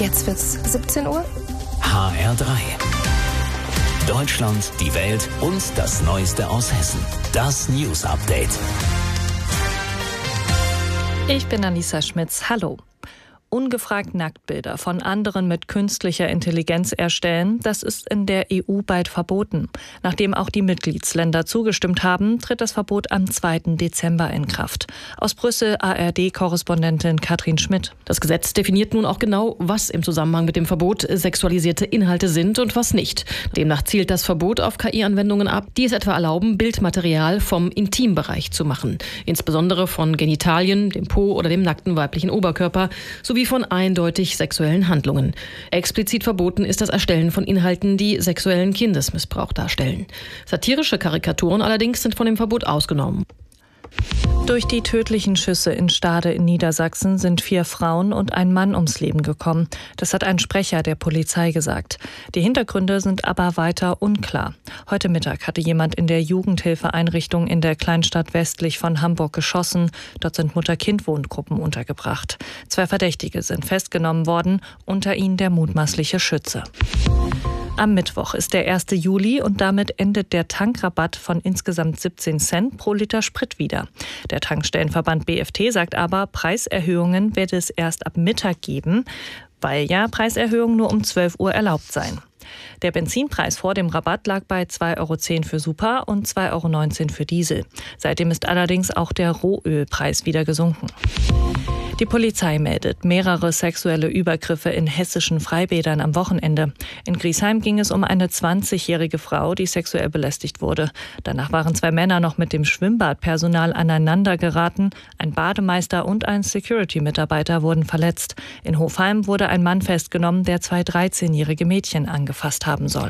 Jetzt wird's 17 Uhr. HR3. Deutschland, die Welt und das Neueste aus Hessen. Das News Update. Ich bin Anissa Schmitz. Hallo. Ungefragt Nacktbilder von anderen mit künstlicher Intelligenz erstellen, das ist in der EU bald verboten. Nachdem auch die Mitgliedsländer zugestimmt haben, tritt das Verbot am 2. Dezember in Kraft. Aus Brüssel ARD-Korrespondentin Katrin Schmidt. Das Gesetz definiert nun auch genau, was im Zusammenhang mit dem Verbot sexualisierte Inhalte sind und was nicht. Demnach zielt das Verbot auf KI-Anwendungen ab, die es etwa erlauben, Bildmaterial vom Intimbereich zu machen. Insbesondere von Genitalien, dem Po oder dem nackten weiblichen Oberkörper sowie von eindeutig sexuellen Handlungen. Explizit verboten ist das Erstellen von Inhalten, die sexuellen Kindesmissbrauch darstellen. Satirische Karikaturen allerdings sind von dem Verbot ausgenommen. Durch die tödlichen Schüsse in Stade in Niedersachsen sind 4 Frauen und ein Mann ums Leben gekommen. Das hat ein Sprecher der Polizei gesagt. Die Hintergründe sind aber weiter unklar. Heute Mittag hatte jemand in der Jugendhilfeeinrichtung in der Kleinstadt westlich von Hamburg geschossen. Dort sind Mutter-Kind-Wohngruppen untergebracht. 2 Verdächtige sind festgenommen worden, unter ihnen der mutmaßliche Schütze. Am Mittwoch ist der 1. Juli und damit endet der Tankrabatt von insgesamt 17 Cent pro Liter Sprit wieder. Der Tankstellenverband BFT sagt aber, Preiserhöhungen werde es erst ab Mittag geben, weil ja Preiserhöhungen nur um 12 Uhr erlaubt seien. Der Benzinpreis vor dem Rabatt lag bei 2,10 € für Super und 2,19 € für Diesel. Seitdem ist allerdings auch der Rohölpreis wieder gesunken. Die Polizei meldet mehrere sexuelle Übergriffe in hessischen Freibädern am Wochenende. In Griesheim ging es um eine 20-jährige Frau, die sexuell belästigt wurde. Danach waren 2 Männer noch mit dem Schwimmbadpersonal aneinander geraten. Ein Bademeister und ein Security-Mitarbeiter wurden verletzt. In Hofheim wurde ein Mann festgenommen, der 2 13-jährige Mädchen angefasst haben soll.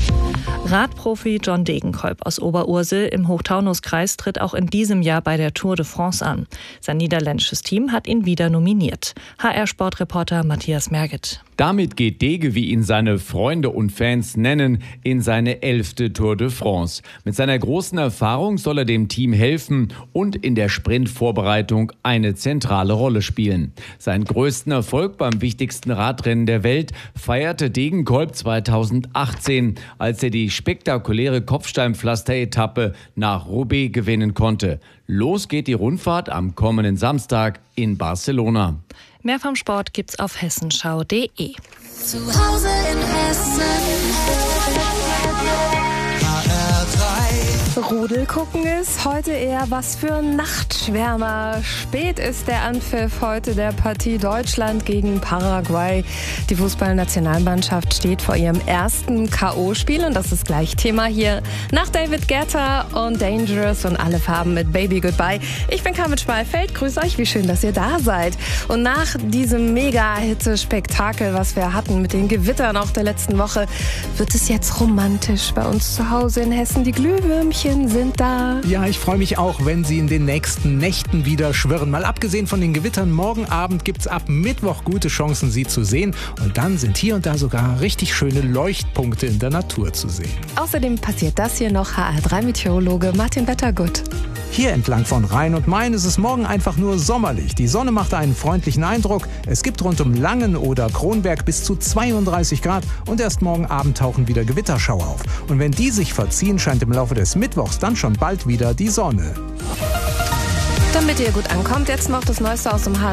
Radprofi John Degenkolb aus Oberursel im Hochtaunuskreis tritt auch in diesem Jahr bei der Tour de France an. Sein niederländisches Team hat ihn wieder nominiert. HR-Sportreporter Matthias Merget. Damit geht Dege, wie ihn seine Freunde und Fans nennen, in seine 11. Tour de France. Mit seiner großen Erfahrung soll er dem Team helfen und in der Sprintvorbereitung eine zentrale Rolle spielen. Seinen größten Erfolg beim wichtigsten Radrennen der Welt feierte Degenkolb 2018, als er die spektakuläre Kopfsteinpflaster-Etappe nach Roubaix gewinnen konnte. Los geht die Rundfahrt am kommenden Samstag in Barcelona. Mehr vom Sport gibt's auf hessenschau.de. Zu Hause in Hessen. Rudel gucken ist heute eher was für Nachtschwärmer. Spät ist der Anpfiff heute der Partie Deutschland gegen Paraguay. Die Fußballnationalmannschaft steht vor ihrem ersten K.O.-Spiel und das ist gleich Thema hier nach David Guetta und Dangerous und alle Farben mit Baby Goodbye. Ich bin Carmen Schmalfeld, grüß euch, wie schön, dass ihr da seid. Und nach diesem Mega-Hitze-Spektakel, was wir hatten mit den Gewittern auch der letzten Woche, wird es jetzt romantisch bei uns zu Hause in Hessen. Die Glühwürmchen sind da. Ja, ich freue mich auch, wenn sie in den nächsten Nächten wieder schwirren. Mal abgesehen von den Gewittern, morgen Abend gibt's ab Mittwoch gute Chancen, sie zu sehen. Und dann sind hier und da sogar richtig schöne Leuchtpunkte in der Natur zu sehen. Außerdem passiert das hier noch. HR3-Meteorologe Martin Wettergut. Hier entlang von Rhein und Main ist es morgen einfach nur sommerlich. Die Sonne macht einen freundlichen Eindruck. Es gibt rund um Langen oder Kronberg bis zu 32 Grad und erst morgen Abend tauchen wieder Gewitterschauer auf. Und wenn die sich verziehen, scheint im Laufe des Mittwochs dann schon bald wieder die Sonne. Damit ihr gut ankommt, jetzt noch das Neueste aus dem